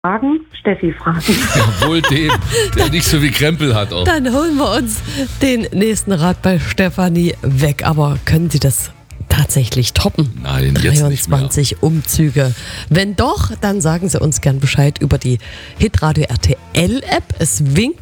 Fragen, Steffi fragen. Jawohl, dem, der nicht so viel Krempel hat auch. Dann holen wir uns den nächsten Rat bei Stefanie weg. Aber können Sie das tatsächlich toppen? Nein, jetzt nicht mehr. 23 Umzüge. Wenn doch, dann sagen Sie uns gern Bescheid über die Hitradio RTL App. Es winkt